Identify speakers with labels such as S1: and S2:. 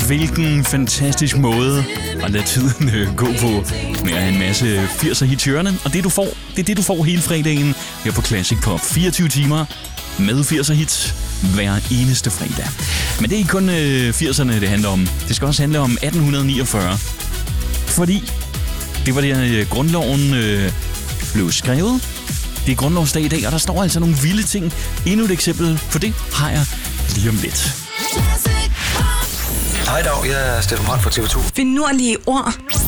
S1: Hvilken fantastisk måde at lade tiden gå på med at have en masse 80'er hits i ørerne. Og det er det, du får hele fredagen her på Classic Pop. 24 timer med 80'er hits hver eneste fredag. Men det er ikke kun 80'erne, det handler om. Det skal også handle om 1849. Fordi det var der grundloven blev skrevet. Det er grundlovsdag i dag, og der står altså nogle vilde ting. Endnu et eksempel på det har jeg lige om lidt.
S2: Hej dag, jeg er Steffen Brandt fra TV2.
S3: Finurlige ord.